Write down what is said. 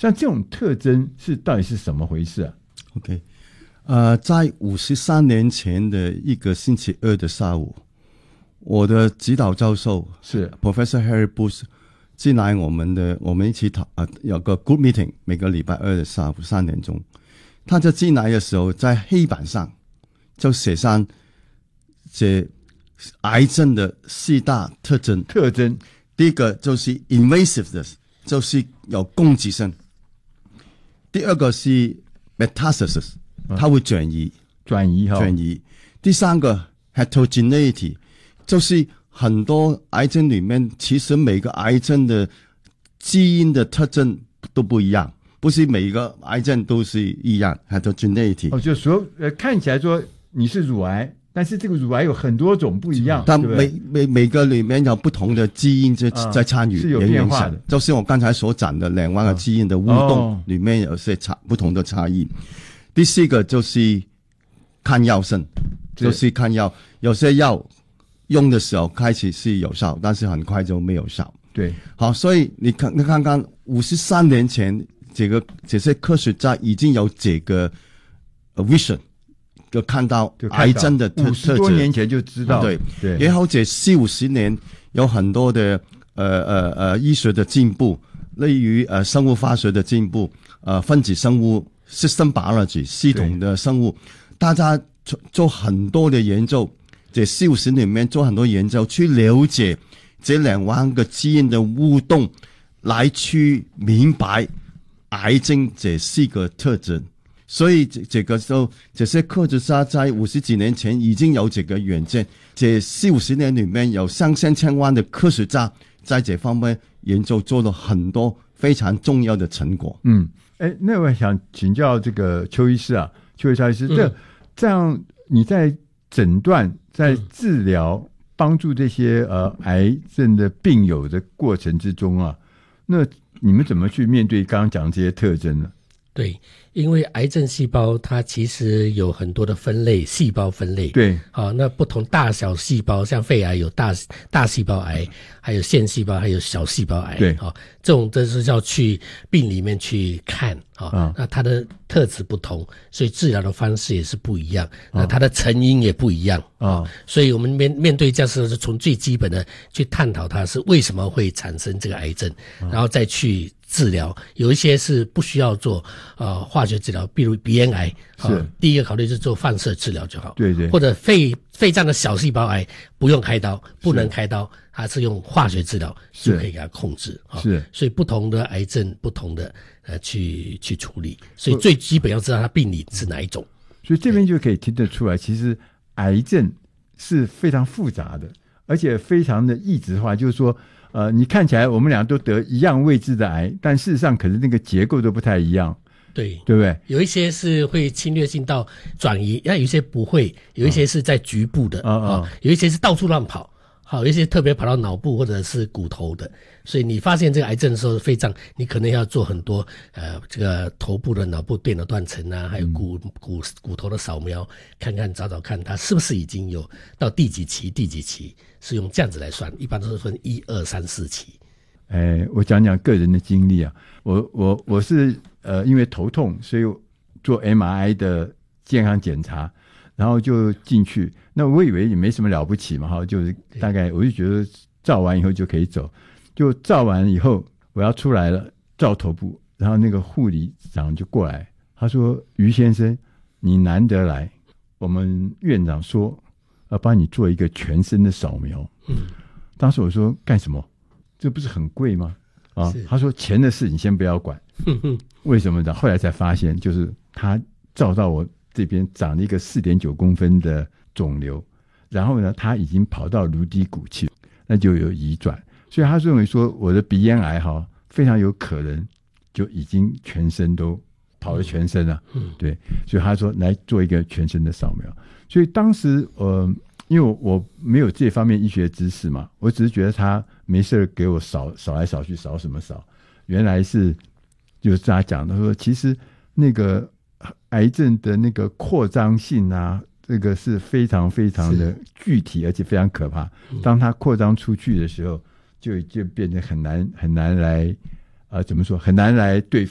像这种特征到底是什么回事啊 ？OK， 在53年前的一个星期二的下午，我的指导教授是 Professor Harry Bush 进来我们一起有个 group meeting， 每个礼拜二的下午3点钟，他就进来的时候，在黑板上就写上这癌症的4大特征。第一个就是 invasiveness， 就是有攻击性。第二个是 metastasis， 它会转移。第三个 heterogeneity， 就是很多癌症里面，其实每个癌症的基因的特征都不一样，不是每个癌症都是一样 heterogeneity。 就说看起来说你是乳癌，但是这个乳癌有很多种不一样， 但每个里面有不同的基因在参与， 是有变化的。 就是我刚才所讲的2万个基因的互动里面有些不同的差异。第四个就是抗药性，就是抗药，有些药用的时候开始是有效，但是很快就没有效。 对， 好，所以你看看53年前这些科学家已经有这个 vision。就看到癌症的特质，50 多年前就知道。 对，然后这40-50年有很多的医学的进步，例如生物化学的进步，分子生物 system biology 系统的生物，大家做很多的研究，这40-50年里面做很多研究，去了解这2万个基因的互动，来去明白癌症这4个特征。所以这些科学家在50几年前已经有这个远见，这40-50年里面有上千万的科学家在这方面研究做了很多非常重要的成果。 那我想请教这个邱医师啊，邱医师，这样你在诊断、在治疗、帮助这些癌症的病友的过程之中啊，那你们怎么去面对刚刚讲的这些特征呢？ 对，因为癌症细胞它其实有很多的分类，细胞分类。 对， 那不同大小细胞，像肺癌有大细胞癌，还有腺细胞，还有小细胞癌。 对， 这种都是要去病里面去看那它的特质不同，所以治疗的方式也是不一样，那它的成因也不一样所以我们面对这样是从最基本的去探讨它是为什么会产生这个癌症，然后再去治疗。有一些是不需要做化学治疗，比如鼻咽癌第一个考虑是做放射治疗就好。 对对， 或者肺脏的小细胞癌不用开刀，不能开刀，它是用化学治疗就可以给它控制。 是， 所以不同的癌症不同的去处理，所以最基本要知道它病理是哪一种。 所以这边就可以听得出来，其实癌症是非常复杂的，而且非常的异质化，就是说你看起来我们俩都得一样位置的癌，但事实上可是那个结构都不太一样。 对， 对不对？ 有一些是会侵略性到转移，有一些不会，有一些是在局部的有一些是到处乱跑，有一些特别跑到脑部或者是骨头的。所以你发现这个癌症的时候，肺脏你可能要做很多这个头部的脑部电脑断层啊，还有骨头的扫描，找看它是不是已经有到第几期，是用这样子来算，一般都是分1、2、3、4期。 我讲讲个人的经历啊，我是因为头痛，所以做 MRI 的健康检查，然后就进去。那我以为也没什么了不起嘛，就是大概我就觉得照完以后就可以走。就照完以后我要出来了，照头部，然后那个护理长就过来，他说：“于先生，你难得来，我们院长说要帮你做一个全身的扫描。”当时我说：“干什么？这不是很贵吗？”他说：“钱的事你先不要管。”为什么呢？后来才发现，就是他照到我这边长了一个4.9公分的肿瘤，然后呢，他已经跑到颅底骨去，那就有移转，所以他认为说我的鼻咽癌非常有可能就已经全身都跑了全身了。对，所以他说来做一个全身的扫描。所以当时因为我没有这方面医学知识嘛，我只是觉得他没事给我扫来扫去，扫什么扫？原来是就是他讲的说，其实那个癌症的那个扩张性啊，这个是非常非常的具体，而且非常可怕。当它扩张出去的时候，就变得很难来怎么说，很难来对付。